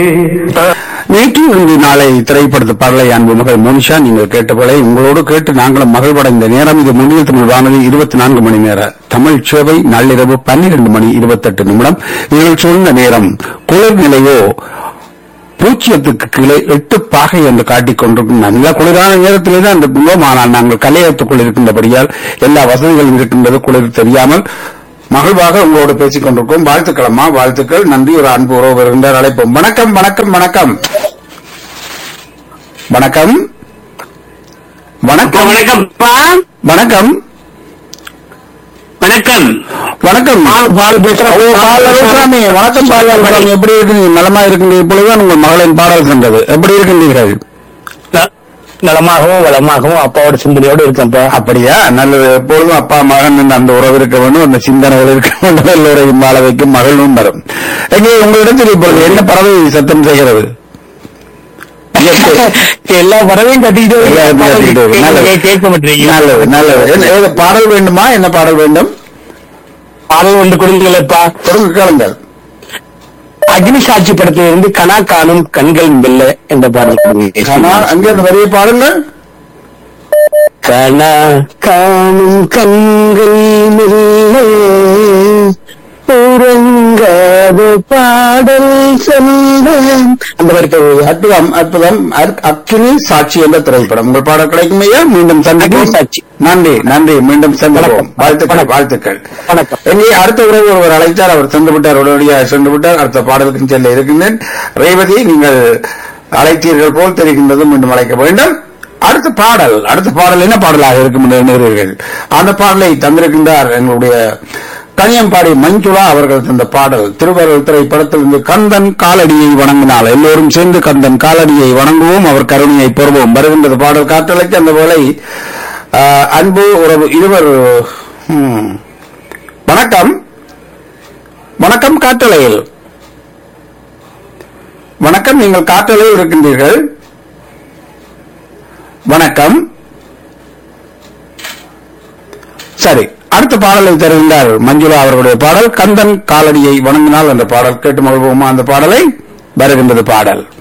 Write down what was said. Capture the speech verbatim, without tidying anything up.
நேற்று இன்று நாளை திரைப்படத்து பாடலை அன்பு மகள் மோனிஷா நீங்கள் கேட்டபோல உங்களோடு கேட்டு நாங்களும் மகிழ்வடைந்த நேரம் இது முன்னில் தமிழ் வானொலி இருபத்தி நான்கு மணி நேர தமிழ் சேவை நள்ளிரவு பன்னிரண்டு மணி இருபத்தெட்டு நிமிடம் இதில் சொன்ன நேரம் குளிர் நிலையோ பூஜ்ஜியத்துக்கு கீழே எட்டு பாகை என்று காட்டிக் கொண்டிருக்கும் நல்ல குளிரான நேரத்திலே தான் இருக்கின்றோம். ஆனால் நாங்கள் கலையத்துக்குள் இருக்கின்றபடியால் எல்லா வசதிகளும் இருக்கின்றது, குளிர் தெரியாமல் மகிழ்வாக உங்களோடு பேசிக் கொண்டிருக்கோம். வாழ்த்துக்களம்மா, வாழ்த்துக்கள். நன்றி. ஒரு அன்பு உறவு வருகின்றார், அழைப்போம். வணக்கம் வணக்கம் வணக்கம் வணக்கம் வணக்கம் வணக்கம் வணக்கம் வணக்கம் பால் பேசுறேன். வணக்கம் பால். எப்படி இருக்கு? நலமா இருக்கின்ற இப்பொழுதுதான் உங்கள் மகளின் பாடல் சென்றது. எப்படி இருக்கின்றீர்கள்? நலமாகவும் வளமாகவும் அப்பாவோட சிந்தனையோடு இருக்கேன்ப்பா. அப்படியா? நல்லது. எப்பொழுதும் அப்பா மகன் அந்த உறவு இருக்க வேண்டும், அந்த சிந்தனைகள் இருக்க வேண்டும். எல்லோரையும் வாழ வைக்கும் மகளும் வரும். எங்கே உங்களிடத்தில் இப்பொழுது என்ன பறவை சத்தம் செய்கிறது? எல்லா பறவையும் கட்டிக்கிட்டு கேட்க மாட்டீங்க. நல்லது நல்லது. பாடல் வேண்டுமா? என்ன பாடல் வேண்டும்? பாடல் ஒன்று கொடுங்களப்பா. கொடுங்க, கேளுங்கள். அக்னி சாட்சி படத்திலிருந்து கனா காணும் கண்கள் மெல்ல என்ற பாடல். அங்கே அந்த வரிய பாடல்கள். கனா காணும் கண்கள் மெல்ல உறங்காத பாடல் சொல்ல அந்த வரைக்கும் அற்புதம் அற்புதம். அக்னி சாட்சி என்ற திரைப்படம் உங்கள் பாடல் கிடைக்கும் ஐயா. மீண்டும் சந்திக்கும். சாட்சி. நன்றி நன்றி. மீண்டும் சந்திப்போம். வாழ்த்துக்கள் வாழ்த்துக்கள். எங்கே அடுத்த உறவு ஒருவர் அழைத்தார், அவர் சென்று விட்டார், உடனடியாக சென்று விட்டார். அடுத்த பாடலுக்கு செல்ல இருக்கின்றேன். ரேவதி, நீங்கள் அழைத்தீர்கள் போல் தெரிகின்றது, மீண்டும் அழைக்க வேண்டும். அடுத்த பாடல் அடுத்த பாடல் என்ன பாடலாக இருக்கும் என்று எண்ணுகிறீர்கள்? அந்த பாடலை தந்திருக்கின்றார் எங்களுடைய கனியம்பாடி மஞ்சுளா அவர்கள் தந்த பாடல். திருவருள் திரைப்படத்திலிருந்து கந்தன் காலடியை வணங்கினால் எல்லோரும் சேர்ந்து கந்தன் காலடியை வணங்குவோம், அவர் கருணையை பெறுவோம். வருகின்றது பாடல் காற்றலைக்கு. அந்த போலை அன்பு உறவு இருவர். வணக்கம் வணக்கம். காற்றலையில் வணக்கம். நீங்கள் காற்றலையில் இருக்கின்றீர்கள். வணக்கம். சரி, அடுத்த பாடலை தருகின்றார் மஞ்சுளா அவர்களுடைய பாடல் கந்தன் காலடியை வணங்கினால் என்ற பாடல். கேட்டு மகிழ்வோமா அந்த பாடலை? வருகின்றது பாடல்.